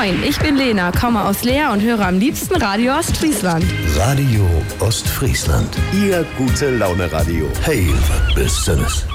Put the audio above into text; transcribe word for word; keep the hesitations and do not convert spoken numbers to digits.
Moin, ich bin Lena, komme aus Leer und höre am liebsten Radio Ostfriesland. Radio Ostfriesland. Ihr gute Laune Radio. Hey, was bist du?